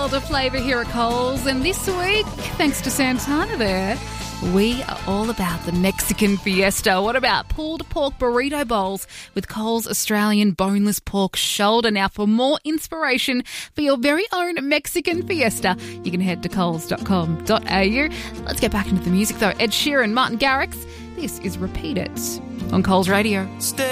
world of flavour here at Coles, and this week, thanks to Santana there, we are all about the Mexican fiesta. What about pulled pork burrito bowls with Coles Australian boneless pork shoulder? Now, for more inspiration for your very own Mexican fiesta, you can head to coles.com.au. Let's get back into the music though. Ed Sheeran, Martin Garrix. This is Repeat It on Coles Radio.